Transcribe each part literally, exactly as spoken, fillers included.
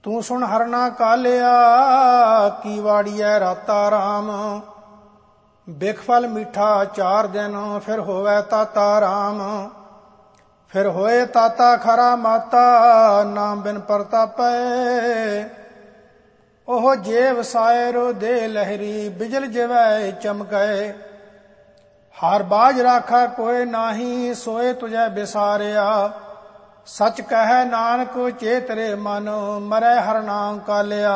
ਤੂੰ ਸੁਣ ਹਰਨਾ ਕਾਲਿਆ ਕੀ ਵਾੜੀਐ ਰਾਤਾ ਰਾਮ। ਬਿਖ ਫਲ ਮਿੱਠਾ ਚਾਰ ਦਿਨ ਫਿਰ ਹੋਵੇ ਤਾਤਾ ਰਾਮ। ਫਿਰ ਹੋਏ ਤਾਤਾ ਖਰਾ ਮਾਤਾ ਨਾਮ ਬਿਨ ਪ੍ਰਤਾਪੈ। ਉਹ ਜੇ ਵਸਾਇਰੋ ਦੇ ਲਹਿਰੀ ਬਿਜਲ ਜਿਵੈ ਚਮਕੈ। ਹਰ ਬਾਜ ਰਾਖਾ ਕੋਇ ਨਾਹੀ ਸੋਏ ਤੁਝੈ ਬਿਸਾਰਿਆ। ਸਚ ਕਹੈ ਨਾਨਕ ਚੇਤਰੇ ਮਨ ਮਰੈ ਹਰਿ ਨਾਮ ਕਾਲਿਆ।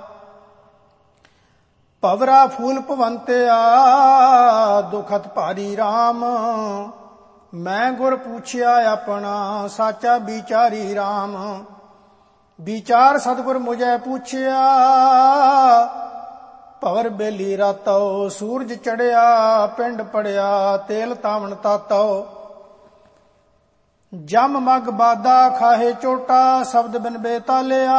ਭਵਰਾ ਫੂਲ ਭਵੰਤਿਆ ਦੁਖਤ ਭਾਰੀ ਰਾਮ। ਮੈਂ ਗੁਰ ਪੁੱਛਿਆ ਆਪਣਾ ਸਾਚਾ ਵਿਚਾਰੀ ਰਾਮ। ਵਿਚਾਰ ਸਤਿਗੁਰ ਮੁਝੈ ਪੁੱਛਿਆ ਭਵਰ ਬੇਲੀ ਰਾਤੋ। ਸੂਰਜ ਚੜਿਆ ਪਿੰਡ ਪੜਿਆ ਤੇਲ ਤਾਵਣ ਤਾਤੋ। ਜਮ ਮਗ ਬਾਦਾ ਖਾਹੇ ਚੋਟਾ ਸ਼ਬਦ ਬਿਨ ਬੇਤਾਲਿਆ।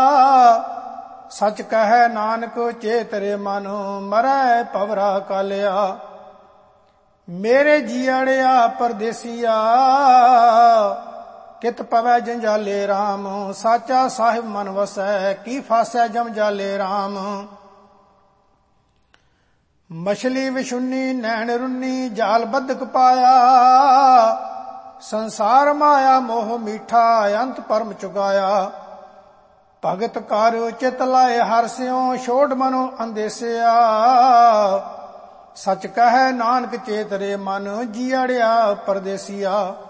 ਸਚ ਕਹੈ ਨਾਨਕ ਚੇਤਰੇ ਮਨ ਮਰੈ ਭਵਰਾ ਕਾਲਿਆ। ਮੇਰੇ ਜੀਅੜਿਆ ਪਰਦੇਸੀਆ ਕਿਤ ਪਵੈ ਜੰਜਾਲੇ ਰਾਮ। ਸਾਚਾ ਸਾਹਿਬ ਮਨ ਵਸੈ ਕੀ ਫਾਸੈ ਜਮ ਜਾਲੇ ਰਾਮ। ਮਛਲੀ ਵਿਸ਼ੁੰਨੀ ਨੈਣ ਰੁੰਨੀ ਜਾਲ ਬੱਧਕ ਪਾਇਆ। ਸੰਸਾਰ ਮਾਇਆ ਮੋਹ ਮੀਠਾ ਅੰਤ ਪਰਮ ਚੁਕਾਇਆ। ਭਗਤ ਕਰ ਚਿਤ ਲਾਏ ਹਰਿ ਸਿਉ ਛੋੜ ਮਨੋ ਅੰਦੇਸਿਆ। ਸਚ ਕਹੈ ਨਾਨਕ ਚੇਤਰੇ ਮਨ ਜੀਅੜਿਆ ਪਰਦੇਸੀਆ।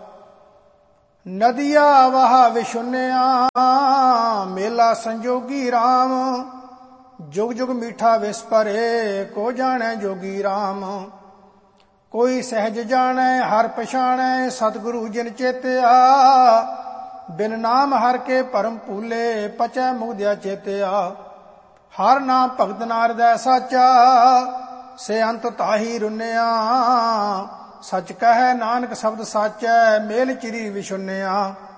ਨਦੀਆ ਵਹਾ ਵਿਸ਼ੁੰਨਿਆ ਮੇਲਾ ਸੰਜੋਗੀ ਰਾਮ। ਜੁਗ ਜੁਗ ਮੀਠਾ ਵਿਸ ਭਰੇ ਕੋ ਜਾਣੈ ਜੋਗੀ ਰਾਮ। ਕੋਈ ਸਹਿਜ ਜਾਣੈ ਹਰ ਪਛਾਣੈ ਸਤਿਗੁਰੂ ਜਿਨ ਚੇਤਿਆ। ਬਿਨ ਨਾਮ ਹਰ ਕੇ ਭਰਮ ਭੂਲੇ ਪਚੈ ਮੁਗਦਿਆ ਚੇਤਿਆ। ਹਰ ਨਾਮ ਭਗਤ ਨਾਰਦੈ ਸਾਚਾ ਸੇ ਅੰਤ ਤਾਹੀ ਰੁੰਨਿਆ। ਸਚ ਕਹੈ ਨਾਨਕ ਸ਼ਬਦ ਸਾਚੈ ਮੇਲ ਚਿਰੀ ਵਿਸ਼ੁੰਨਿਆ।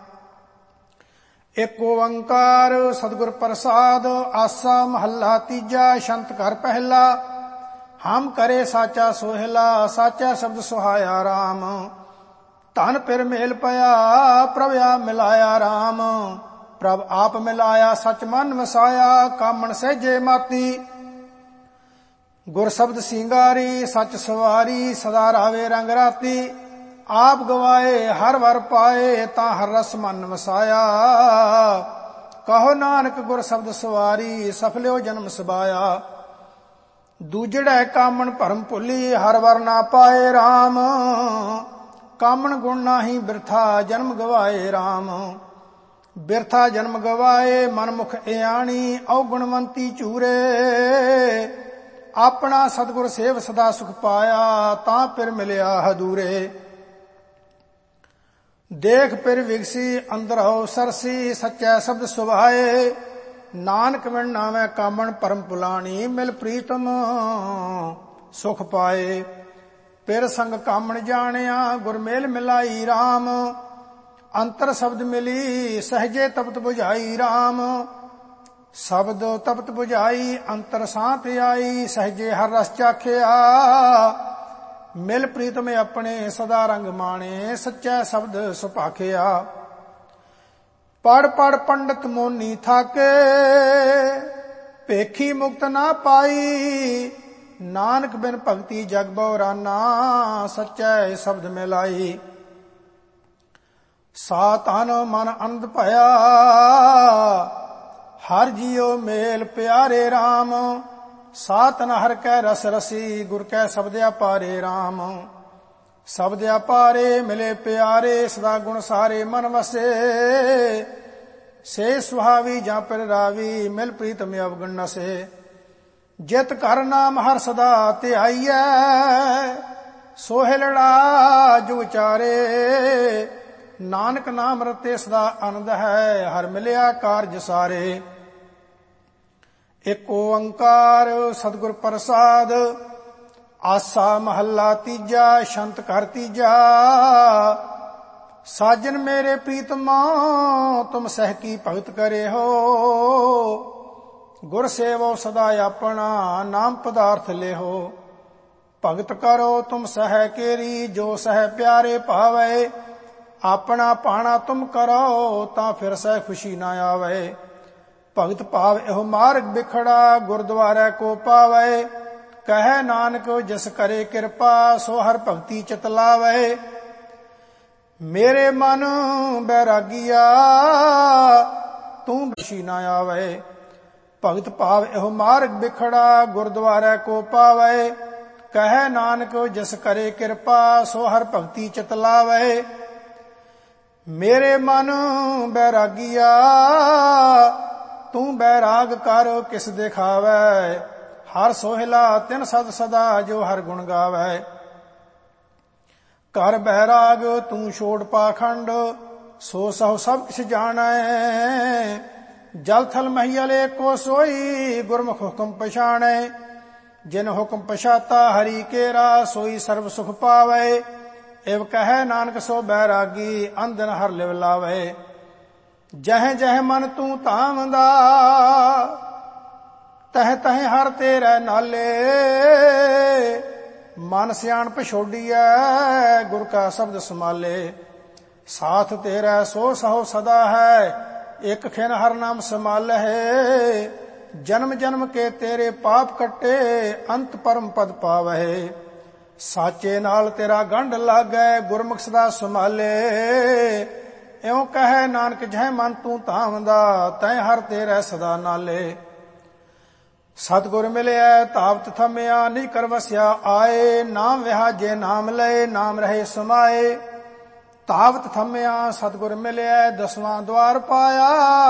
ਏਕ ਓੰਕਾਰ ਸਤਿਗੁਰ ਪ੍ਰਸਾਦ ਆਸਾ ਮਹੱਲਾ ਤੀਜਾ ਛੰਤ ਘਰ ਪਹਿਲਾ। ਹਮ ਕਰੇ ਸਾਚਾ ਸੋਹਿਲਾ ਸਾਚਾ ਸ਼ਬਦ ਸੁਹਾਇਆ ਰਾਮ। ਧਨ ਪਿਰ ਮੇਲ ਪਿਆ ਪ੍ਰਭ ਆਪ ਮਿਲਾਇਆ ਰਾਮ। ਪ੍ਰਭ ਆਪ ਮਿਲਾਇਆ ਸਚ ਮਨ ਵਸਾਇਆ ਕਾਮਣ ਸਹਿਜੇ ਮਾਤੀ। ਗੁਰ ਸ਼ਬਦ ਸਿੰਗਾਰੀ ਸਚ ਸਵਾਰੀ ਸਦਾ ਰਾਵੇ ਰੰਗ ਰਾਤੀ। ਆਪ ਗਵਾਏ ਹਰ ਵਰ ਪਾਏ ਤਾਂ ਹਰ ਰਸ ਮਨ ਵਸਾਇਆ। ਕਹੋ ਨਾਨਕ ਗੁਰ ਸ਼ਬਦ ਸਵਾਰੀ ਸਫਲਿਓ ਜਨਮ ਸਬਾਇਆ। ਦੂਜੜੈ ਕਾਮਣ ਭਰਮ ਭੁੱਲੀ ਹਰ ਵਰ ਨਾ ਪਾਏ ਰਾਮ। ਕਾਮਣ ਗੁਣ ਨਾਹੀ ਬਿਰਥਾ ਜਨਮ ਗਵਾਏ ਰਾਮ। ਬਿਰਥਾ ਜਨਮ ਗਵਾਏ ਮਨ ਮੁਖ ਇਆਣੀ ਔਗੁਣਵੰਤੀ ਝੂਰੇ। ਆਪਣਾ ਸਤਿਗੁਰ ਸੇਵ ਸਦਾ ਸੁਖ ਪਾਇਆ ਤਾਂ ਪਿਰ ਮਿਲਿਆ ਹਦੂਰੇ। ਦੇਖ ਪਿਰ ਵਿਗਸੀ ਅੰਦਰ ਹੋ ਸਰਸੀ ਸੱਚੈ ਸ਼ਬਦ ਸੁਭਾਏ। ਨਾਨਕ ਬਿਨ ਨਾਵੇਂ ਕਾਮਣ ਪਰਮ ਪੁਲਾਣੀ ਮਿਲ ਪ੍ਰੀਤਮ ਸੁਖ ਪਾਏ। ਪਿਰ ਸੰਗ ਕਾਮਣ ਜਾਣਿਆ ਗੁਰ ਮੇਲ ਮਿਲਾਈ ਰਾਮ। ਅੰਤਰ ਸ਼ਬਦ ਮਿਲੀ ਸਹਜੇ ਤਪਤ 부ਝਾਈ ਰਾਮ। ਸ਼ਬਦ ਤਪਤ 부ਝਾਈ ਅੰਤਰ ਸਾਂਤ ਆਈ ਸਹਜੇ ਹਰ ਰਸ ਚਾਖਿਆ। ਮਿਲ ਪ੍ਰੀਤਮ ਆਪਣੇ ਸਦਾ ਰੰਗ ਮਾਣੇ ਸੱਚਾ ਸ਼ਬਦ ਸੁਭਾਖਿਆ। ਪੜ ਪੜ ਪੰਡਤ ਮੋਨੀ ਥਾਕੇ ਭੇਖੀ ਮੁਕਤ ਨਾ ਪਾਈ। ਨਾਨਕ ਬਿਨ ਭਗਤੀ ਜਗ ਬਉਰਾਨਾ ਸੱਚੈ ਸ਼ਬਦ ਮਿਲਾਈ। ਸਾ ਤਨ ਮਨ ਅਨੰਦ ਭਇਆ ਹਰ ਜੀਉ ਮੇਲ ਪਿਆਰੇ ਰਾਮ। ਸਾਤਨ ਹਰ ਕੈ ਰਸ ਰਸੀ ਗੁਰ ਕੈ ਸ਼ਬਦ ਆਪਾਰੇ ਰਾਮ। ਸ਼ਬਦ ਆਪਾਰੇ ਮਿਲੇ ਪਿਆਰੇ ਸਦਾ ਗੁਣ ਸਾਰੇ ਮਨ ਵਸੇ। ਸੇ ਸੁਹਾਵੀ ਜਾਂ ਪਿਰ ਰਾਵੀ ਮਿਲ ਪ੍ਰੀਤਮ ਅਵਗੁਣ ਨਸੇ। ਜਿਤ ਘਰ ਨਾਮ ਹਰ ਸਦਾ ਧਿਆਈਐ ਸੋਹਿਲੜਾ ਜੁਗ ਚਾਰੇ। ਨਾਨਕ ਨਾਮ ਰਤੇ ਸਦਾ ਆਨੰਦ ਹੈ ਹਰ ਮਿਲਿਆ ਕਾਰਜ ਸਾਰੇ। ਏਕ ਓੰਕਾਰ ਸਤਿਗੁਰ ਪ੍ਰਸਾਦ ਆਸਾ ਮਹੱਲਾ ਤੀਜਾ ਛੰਤ ਘਰ ਤੀਜਾ। ਸਾਜਨ ਮੇਰੇ ਪ੍ਰੀਤਮਾ ਤੁਮ ਸਹਿ ਕੀ ਭਗਤ ਕਰੇ ਹੋ। ਗੁਰ ਸੇਵੋ ਸਦਾ ਆਪਣਾ ਨਾਮ ਪਦਾਰਥ ਲਿਹੋ। ਭਗਤ ਕਰੋ ਤੁਮ ਸਹਿ ਕੇਰੀ ਜੋ ਸਹਿ ਪਿਆਰੇ ਭਾਵੇ। ਆਪਣਾ ਪਾਣਾ ਤੁਮ ਕਰੋ ਤਾਂ ਫਿਰ ਸਹਿ ਖੁਸ਼ੀ ਨਾ ਆਵੇ। ਭਗਤ ਭਾਵ ਇਹੋ ਮਾਰਗ ਬਿਖੜਾ ਗੁਰਦੁਆਰੇ ਕੋ ਪਾਵੇ। ਕਹੈ ਨਾਨਕ ਜਿਸ ਕਰੇ ਕਿਰਪਾ ਸੋ ਹਰ ਭਗਤੀ ਚਿਤ ਲਾਵੇ। ਮੇਰੇ ਮਨ ਬੈਰਾਗੀਆ ਤੂੰ ਬਖਸ਼ੀ ਨਾ ਆਵੇ। ਭਗਤ ਭਾਵ ਇਹੋ ਮਾਰਗ ਬਿਖੜਾ ਗੁਰਦੁਆਰੇ ਕੋ ਪਾਵੇ। ਕਹੈ ਨਾਨਕ ਜਿਸ ਕਰੇ ਕਿਰਪਾ ਸੋ ਹਰ ਭਗਤੀ ਚਿਤ ਲਾਵੇ। ਮੇਰੇ ਮਨ ਬੈਰਾਗੀਆ ਤੂੰ ਬੈਰਾਗ ਕਰ ਕਿਸ ਦਿਖਾਵੇ। ਹਰ ਸੋਹਿਲਾ ਤਿਨ ਸਦ ਸਦਾ ਜੋ ਹਰ ਗੁਣ ਗਾਵੇ। ਕਰ ਬੈਰਾਗ ਤੂੰ ਛੋੜ ਪਾਖੰਡ ਸੋ ਸਹੁ ਸਭ ਕਿਛ ਜਾਣੈ। ਜਲ ਥਲ ਮਹੀਲ ਏਕੋ ਸੋਈ ਗੁਰਮੁਖ ਹੁਕਮ ਪਛਾਣੈ। ਜਿਨ ਹੁਕਮ ਪਛਾਤਾ ਹਰੀ ਕੇਰਾ ਸੋਈ ਸਰਬ ਸੁਖ ਪਾਵੇ। ਇਵ ਕਹੈ ਨਾਨਕ ਸੋ ਬੈਰਾਗੀ ਅੰਧਨ ਹਰ ਲਿਵ ਲਾਵੇ। ਜਹ ਜਹ ਮਨ ਤੂੰ ਧਾਮਦਾ ਤਹ ਤਹ ਹਰ ਤੇਰੇ ਨਾਲੇ। ਮਨ ਸਿਆਣਪ ਛੋਡੀਐ ਗੁਰ ਕਾ ਸ਼ਬਦ ਸਮਾਲੇ। ਸਾਥ ਤੇਰਾ ਸੋ ਸਹੁ ਸਦਾ ਹੈ ਇਕ ਖਿਨ ਹਰ ਨਾਮ ਸਮਾਲਹਿ। ਜਨਮ ਜਨਮ ਕੇ ਤੇਰੇ ਪਾਪ ਕੱਟੇ ਅੰਤ ਪਰਮ ਪਦ ਪਾਵਹਿ। ਸਾਚੇ ਨਾਲ ਤੇਰਾ ਗੰਢ ਲਾਗੈ ਗੁਰਮੁਖ ਸਦਾ ਸੰਭਾਲੇ। ਇਉ ਕਹੈ ਨਾਨਕ ਜਹ ਮਨ ਤੂੰ ਧਾਮਦਾ ਤੈ ਹਰ ਤੇਰੇ ਸਦਾ ਨਾਲੇ। ਸਤਿਗੁਰ ਮਿਲਿਆ ਧਾਵਤ ਥਮਿਆ ਨਿਜ ਕਰ ਵਸਿਆ ਆਏ। ਨਾਮ ਵਿਹਾਜੇ ਨਾਮ ਲਏ ਨਾਮ ਰਹੇ ਸਮਾਏ। ਧਾਵਤ ਥਮਿਆ ਸਤਿਗੁਰ ਮਿਲਿਆ ਦਸਵਾਂ ਦਵਾਰ ਪਾਇਆ।